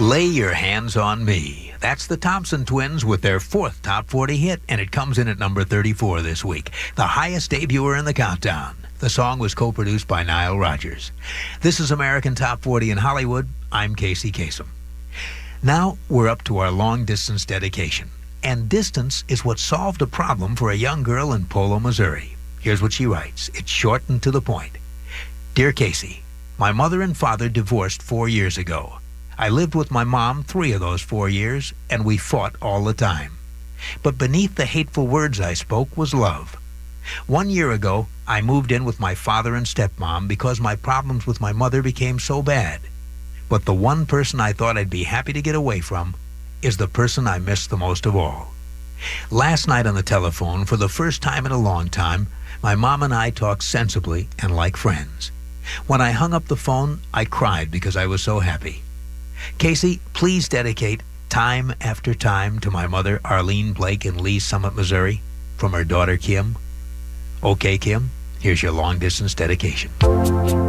Lay Your Hands on Me. That's the Thompson Twins with their fourth Top 40 hit, and it comes in at number 34 this week, the highest debuter in the countdown. The song was co-produced by Nile Rodgers. This is American Top 40 in Hollywood. I'm Casey Kasem. Now we're up to our long-distance dedication. And distance is what solved a problem for a young girl in Polo, Missouri. Here's what she writes. It's short and to the point. Dear Casey, my mother and father divorced 4 years ago. I lived with my mom 3 of those 4 years, and we fought all the time. But beneath the hateful words I spoke was love. 1 year ago, I moved in with my father and stepmom because my problems with my mother became so bad. But the one person I thought I'd be happy to get away from is the person I miss the most of all. Last night on the telephone, for the first time in a long time, my mom and I talked sensibly and like friends. When I hung up the phone, I cried because I was so happy. Casey, please dedicate Time After Time to my mother, Arlene Blake, in Lee's Summit, Missouri, from her daughter, Kim. Okay, Kim, here's your long-distance dedication.